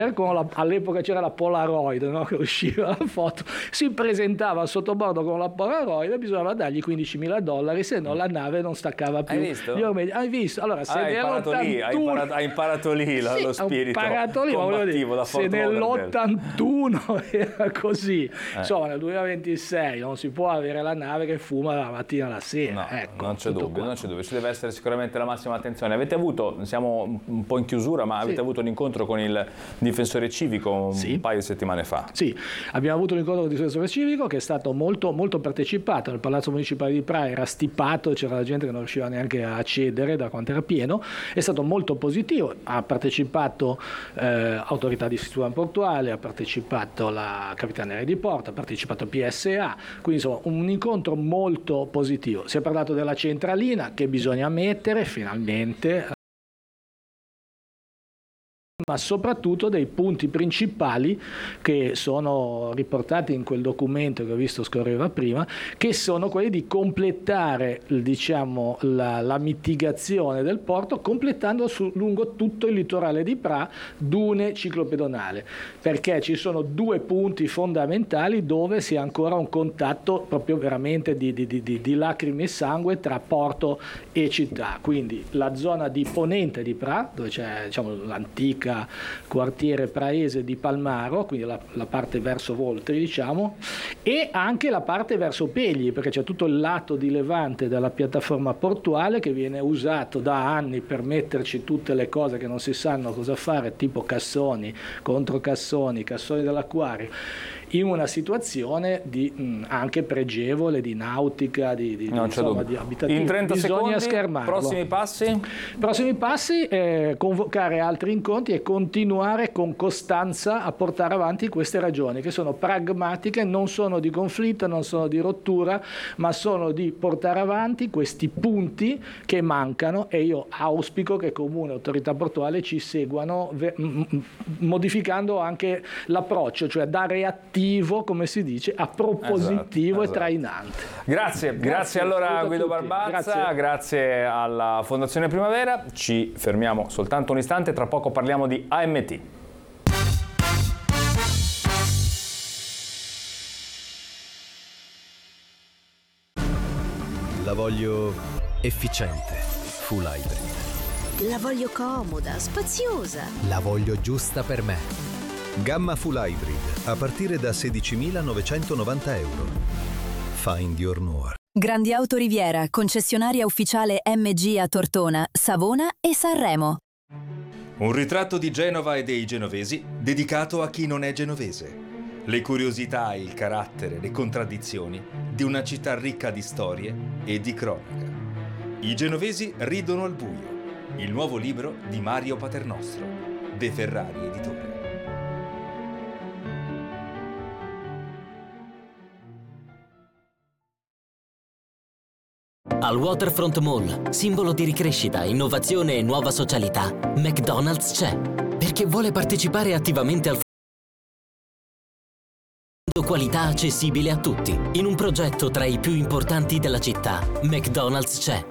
all'epoca c'era la Polaroid, no? Che usciva la foto, si presentava a sottobordo con la Polaroid e bisognava dargli $15.000, se no la nave non staccava più. Hai visto? Hai visto? Allora, se hai imparato lì sì, lo spirito combattivo, se nell'81 era così, insomma nel 2026 non si può avere la nave che fuma la mattina alla sera. No, ecco, non c'è dubbio, ci deve essere sicuramente la massima attenzione. Siamo un po' in chiusura, ma avete avuto un incontro con il difensore civico un paio di settimane fa. Sì, abbiamo avuto un incontro con il difensore civico che è stato molto, molto partecipato. Nel Palazzo Municipale di Praia era stipato, c'era la gente che non riusciva neanche a accedere da quanto era pieno. È stato molto positivo, ha partecipato autorità di struttura portuale, ha partecipato la Capitaneria di Porto, ha partecipato PSA, quindi insomma un incontro molto positivo. Si è parlato della centralina che bisogna mettere finalmente, ma soprattutto dei punti principali che sono riportati in quel documento che ho visto scorreva prima, che sono quelli di completare, diciamo, la mitigazione del porto, completando lungo tutto il litorale di Pra dune ciclopedonale, perché ci sono due punti fondamentali dove si ha ancora un contatto proprio veramente di lacrime e sangue tra porto e città, quindi la zona di ponente di Pra, dove c'è, diciamo, l'antica quartiere praese di Palmaro, quindi la parte verso Voltri, diciamo, e anche la parte verso Pegli, perché c'è tutto il lato di levante della piattaforma portuale che viene usato da anni per metterci tutte le cose che non si sanno cosa fare, tipo cassoni, controcassoni, cassoni dell'acquario, in una situazione anche pregevole di nautica, di abitativa. In 30 bisogna secondi, schermarlo. Prossimi passi? Convocare altri incontri e continuare con costanza a portare avanti queste ragioni che sono pragmatiche, non sono di conflitto, non sono di rottura, ma sono di portare avanti questi punti che mancano, e io auspico che Comune e Autorità Portuale ci seguano modificando anche l'approccio, cioè da reattivo, come si dice, a propositivo e trainante. Grazie allora Guido Barbazza, grazie alla Fondazione Primavera. Ci fermiamo soltanto un istante, tra poco parliamo di AMT. La voglio efficiente, full hybrid. La voglio comoda, spaziosa. La voglio giusta per me. Gamma full hybrid a partire da 16.990 euro. Find your more. Grandi Auto Riviera, concessionaria ufficiale MG a Tortona, Savona e Sanremo. Un ritratto di Genova e dei genovesi dedicato a chi non è genovese. Le curiosità, il carattere, le contraddizioni di una città ricca di storie e di cronaca. I genovesi ridono al buio. Il nuovo libro di Mario Paternostro, De Ferrari Editore. Al Waterfront Mall, simbolo di ricrescita, innovazione e nuova socialità, McDonald's c'è, perché vuole partecipare attivamente al qualità accessibile a tutti. In un progetto tra i più importanti della città, McDonald's c'è.